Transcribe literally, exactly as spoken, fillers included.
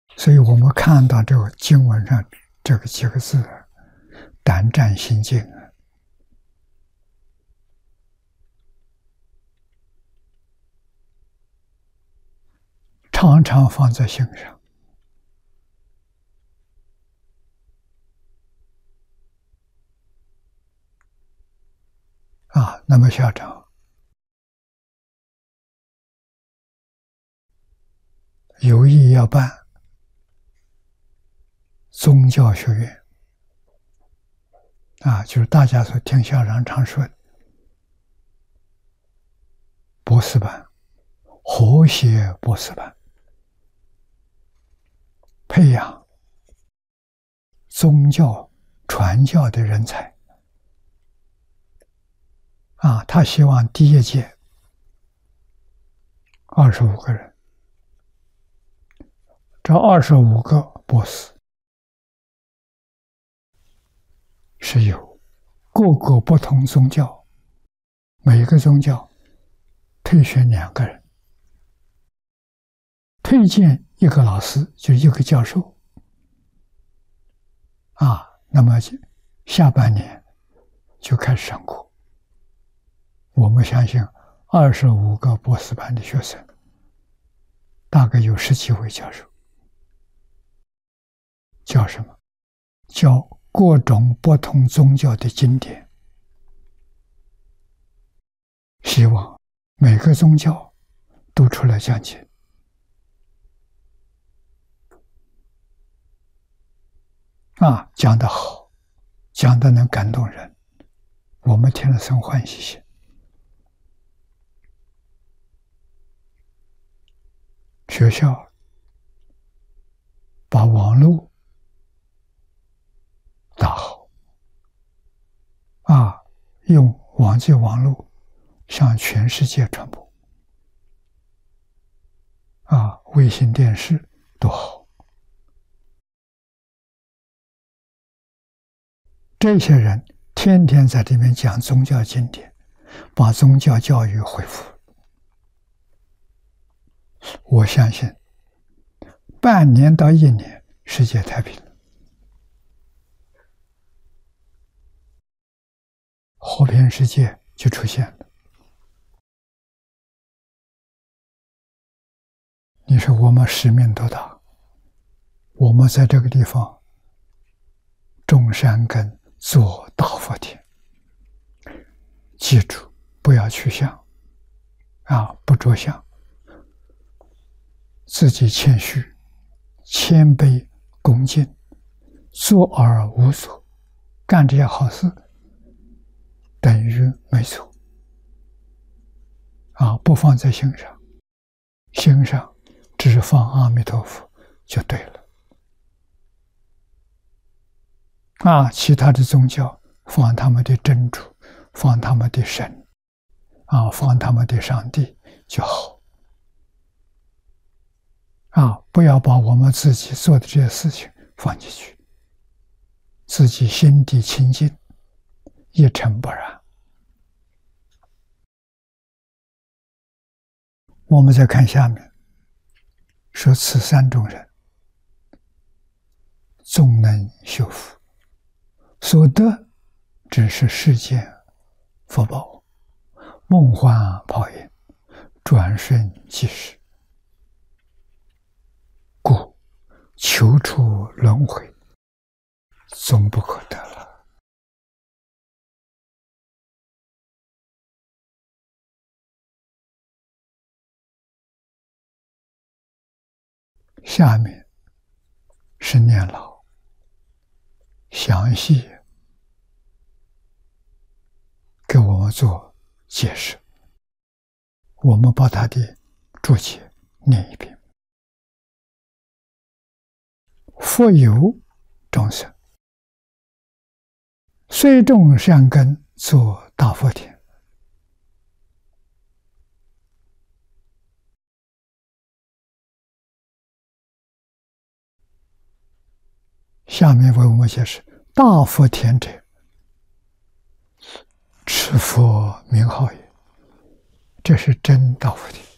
所以我们看到这个经文上这个几个字，胆战心惊啊，常常放在心上。啊，那么校长有意要办宗教学院，啊，就是大家所听校长常说的博士班、和谐博士班，培养宗教传教的人才。啊，他希望第一届二十五个人，这二十五个博士是由各个不同宗教，每个宗教推选两个人，推荐一个老师，就一个教授。啊，那么下半年就开始上课。我们相信二十五个博士班的学生，大概有十几位教授。教什么？教各种不同宗教的经典。希望每个宗教都出来讲解。啊，讲得好，讲得能感动人，我们听了生欢喜心。学校把网络打好，啊，用网际网络向全世界传播，啊，卫星电视都好。这些人天天在这边讲宗教经典，把宗教教育恢复。我相信半年到一年世界太平了，和平世界就出现了。你说我们使命多大？我们在这个地方种山根，做大福田。记住，不要去想，啊，不着相，自己谦虚、谦卑、恭敬，做而无所，干这些好事，等于没做。啊，不放在心上，心上只放阿弥陀佛就对了。啊，其他的宗教放他们的真主，放他们的神，啊，放他们的上帝就好。啊，不要把我们自己做的这些事情放进去，自己心地清净，一尘不染。我们再看下面，说此三种人，纵能修福，所得只是世间福报，梦幻泡影，转瞬即逝。故求出轮回，总不可得了。下面是念老详细给我们做解释，我们把他的注解念一遍。复有众生，虽种善根，作大福田。下面为我们解释：大福田者，持佛名号也。这是真大福田。